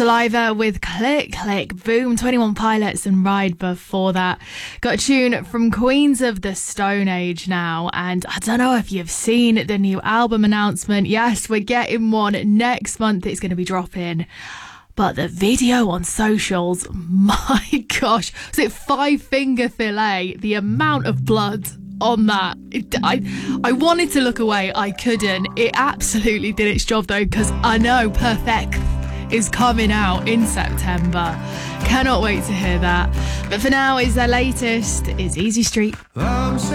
Saliva with Click Click Boom, 21 Pilots and Ride before that. Got a tune from Queens of the Stone Age now, and I don't know if you've seen the new album announcement. Yes, we're getting one next month. It's going to be dropping. But the video on socials, my gosh, was it Five Finger Fillet? The amount of blood on that. I wanted to look away, I couldn't. It absolutely did its job though, because I know Perfect is coming out in September. Cannot wait to hear that. But for now, is their latest is Easy Street.